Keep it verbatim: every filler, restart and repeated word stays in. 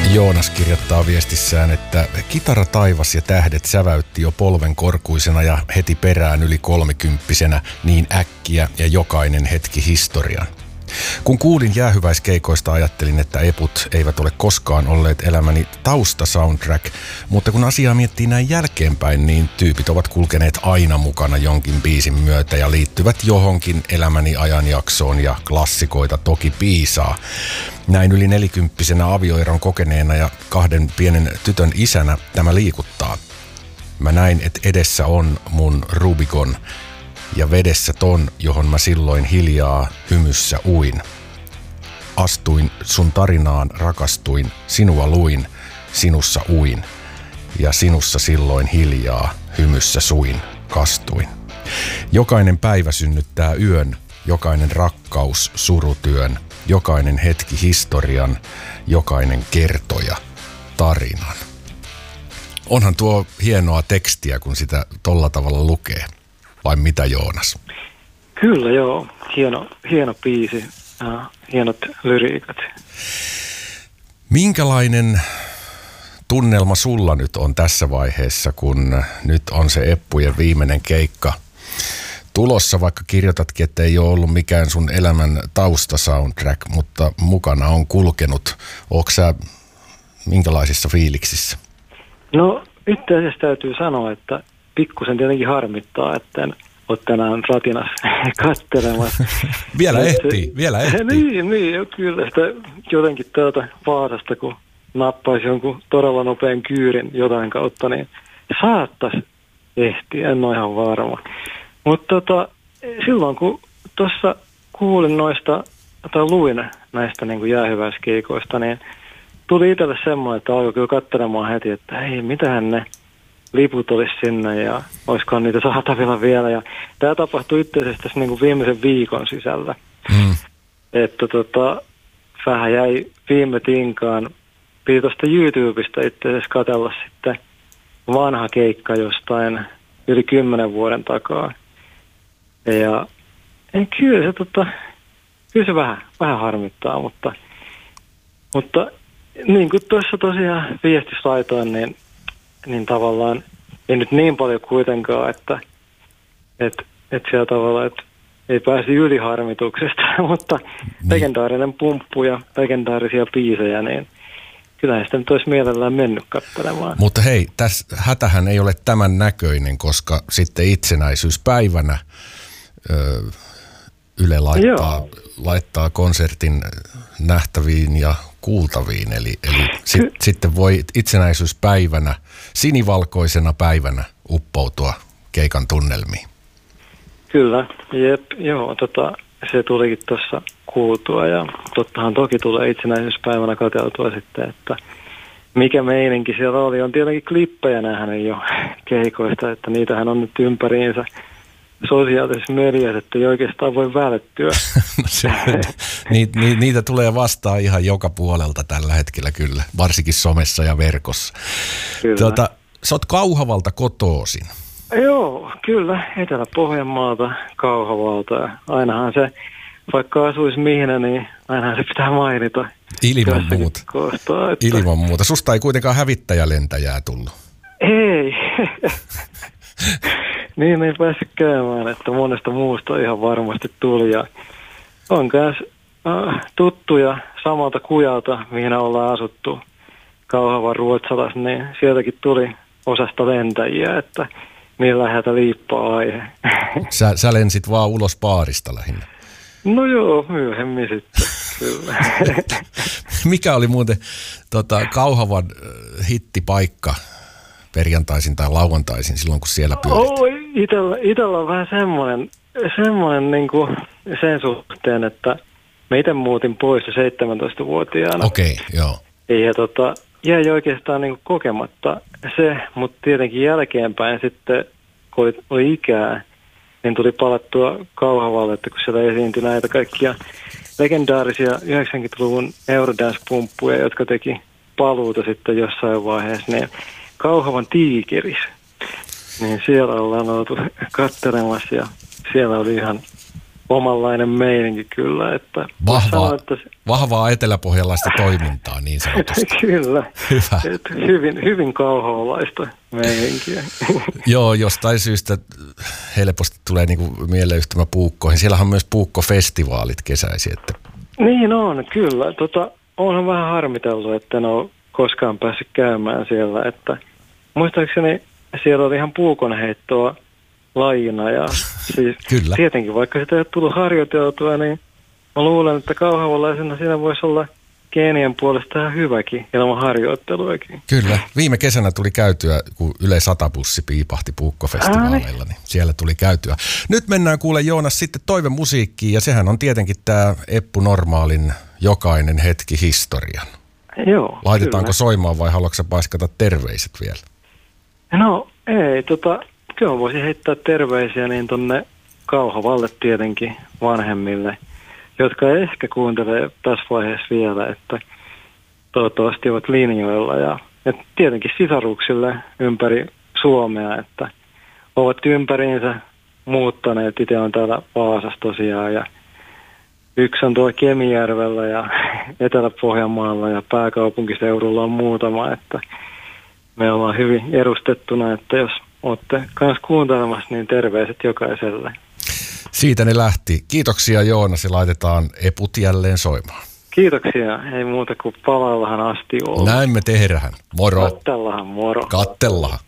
Joonas kirjoittaa viestissään, että kitara taivas ja tähdet säväytti jo polven korkuisena ja heti perään yli kolmikymppisenä niin äkkiä ja jokainen hetki historian. Kun kuulin jäähyväiskeikoista, ajattelin, että eput eivät ole koskaan olleet elämäni taustasoundtrack, mutta kun asiaa miettii näin jälkeenpäin, niin tyypit ovat kulkeneet aina mukana jonkin biisin myötä ja liittyvät johonkin elämäni ajanjaksoon ja klassikoita toki piisaa. Näin yli nelikymppisenä avioeron kokeneena ja kahden pienen tytön isänä tämä liikuttaa. Mä näin, että edessä on mun Rubicon ja vedessä ton, johon mä silloin hiljaa hymyssä uin. Astuin sun tarinaan, rakastuin, sinua luin, sinussa uin. Ja sinussa silloin hiljaa hymyssä suin, kastuin. Jokainen päivä synnyttää yön, jokainen rakkaus surutyön, jokainen hetki historian, jokainen kertoja tarinan. Onhan tuo hienoa tekstiä, kun sitä tolla tavalla lukee. Vai mitä, Joonas? Kyllä, joo. Hieno, hieno biisi. Uh, hienot lyriikat. Minkälainen tunnelma sulla nyt on tässä vaiheessa, kun nyt on se Eppujen viimeinen keikka tulossa, vaikka kirjoitatkin, että ei ole ollut mikään sun elämän taustasoundtrack, mutta mukana on kulkenut. Ootko sä minkälaisissa fiiliksissä? No, itse asiassa täytyy sanoa, että pikkusen tietenkin harmittaa, että en ole tänään ratinassa katselemassa. Vielä ehtii, vielä ehtii. Niin, niin, kyllä sitä jotenkin täältä Vaasasta, kun nappaisi jonkun todella nopean kyyrin jotain kautta, niin saattaisi ehtiä, en ole ihan varma. Mutta tota, silloin kun tuossa kuulin noista, tai luin näistä niin kuin jäähyväiskeikoista, niin tuli itselle semmoinen, että alkoi kyllä katselemaan heti, että hei, mitähän ne liput olisi sinne ja olisikohan niitä saatavilla vielä. Ja tämä tapahtui itse asiassa tässä niin kuin viimeisen viikon sisällä. Mm. Että tota, vähän jäi viime tinkaan. Piti tuosta YouTubesta itse asiassa katsella sitten vanha keikka jostain yli kymmenen vuoden takaa. Ja ei, kyllä se, tota, kyllä se vähän, vähän harmittaa, mutta, mutta niin kuin tuossa tosiaan viestissä laitoin, niin niin tavallaan ei nyt niin paljon kuitenkaan, että et, et siellä tavallaan, että ei pääsi yli harmituksesta, mutta niin. Legendaarinen pumppu ja legendaarisia biisejä, niin kyllähän sitä nyt olisi mielellään mennyt katselemaan. Mutta hei, tässä hätähän ei ole tämän näköinen, koska sitten itsenäisyyspäivänä ö, Yle laittaa, laittaa konsertin nähtäviin ja kuultaviin, eli, eli sit, Ky- sitten voi itsenäisyyspäivänä, sinivalkoisena päivänä uppoutua keikan tunnelmiin. Kyllä, jep, joo, tota, se tulikin tuossa kuultua ja tottahan toki tulee itsenäisyyspäivänä katseltua sitten, että mikä meininki siellä oli. On tietenkin klippejä nähnyt jo keikoista, että niitähän on nyt ympäriinsä sosiaalisessa mediassa, että ei oikeastaan voi välttyä. No se, ni, ni, niitä tulee vastaan ihan joka puolelta tällä hetkellä kyllä, varsinkin somessa ja verkossa. Kyllä. Tuota, sä oot Kauhavalta kotoosin. Joo, kyllä. Etelä-Pohjanmaalta, Kauhavalta. Ainahan se, vaikka asuisi mihin, niin ainahan se pitää mainita. Ilman muuta. Kohtaa, että... Ilman muuta. Susta ei kuitenkaan hävittäjälentäjää tullut. Ei. Niin ei päässyt käymään, että monesta muusta ihan varmasti tuli. Ja on myös äh, tuttuja samalta kujalta, mihin ollaan asuttu Kauhavan Ruotsalas, niin sieltäkin tuli osasta lentäjiä, että niin läheltä liippaa aihe. Sä, sä lensit vaan ulos baarista lähinnä. No joo, myöhemmin sitten, kyllä. Mikä oli muuten tota, Kauhavan äh, hittipaikka perjantaisin tai lauantaisin silloin, kun siellä pyörit? Oh, itellä, itellä on vähän semmoinen, semmoinen niin kuin sen suhteen, että mä itse muutin pois seitsemäntoistavuotiaana. Okei, okay, joo. Ja tota, jäi oikeastaan niin kuin kokematta se, mutta tietenkin jälkeenpäin sitten, kun oli, oli ikää, niin tuli palattua Kauhavalle, että kun siellä esiintyi näitä kaikkia legendaarisia yhdeksänkymmentäluvun Eurodance-pumppuja, jotka teki paluuta sitten jossain vaiheessa, niin Kauhavan Tiikeris. Niin siellä ollaan oltu katselemassa ja siellä oli ihan omanlainen meininki kyllä. Että Vahvaa, sanoa, että se... vahvaa eteläpohjalaista toimintaa niin sanotusti. Kyllä, Hyvä. Et hyvin, hyvin kauhavalaista meininkiä. Joo, jostain syystä helposti tulee niinku mieleyhtymä puukkoihin. Siellähän on myös puukkofestivaalit kesäisin. Että... Niin on, kyllä. Tota, onhan vähän harmiteltu, että en ole koskaan päässyt käymään siellä. Että, muistaakseni siellä oli ihan puukonheittoa lajina. Ja siis kyllä. Tietenkin, vaikka sitä ei ole tullut harjoiteltua, niin mä luulen, että kauhavalaisena siinä voisi olla geenien puolesta ihan hyväkin ilman harjoitteluakin. Kyllä. Viime kesänä tuli käytyä, kun Yle Sata-bussi piipahti puukkofestivaaleilla, niin siellä tuli käytyä. Nyt mennään kuule Joonas sitten toivemusiikkiin, ja sehän on tietenkin tämä Eppu Normaalin Jokainen hetki historian. Joo, laitetaanko kyllä. soimaan vai haluatko sä paiskata terveiset vielä? No ei, tota, kyllä voisin heittää terveisiä niin tonne Kauhavalle tietenkin vanhemmille, jotka ehkä kuuntelee tässä vaiheessa vielä, että toivottavasti ovat linjoilla ja, ja tietenkin sisaruksille ympäri Suomea, että ovat ympäriinsä muuttaneet. Itse on täällä Vaasassa tosiaan ja yksi on tuolla Kemijärvellä ja Etelä-Pohjanmaalla ja pääkaupunkiseudulla on muutama, että me ollaan hyvin edustettuna, että jos olette kanssa kuuntelemassa, niin terveiset jokaiselle. Siitä ne lähti. Kiitoksia Joonas ja laitetaan Eput jälleen soimaan. Kiitoksia. Ei muuta kuin palaallahan asti ollut. Näin me tehdään. Moro. Kattellahan, moro. Kattellahan.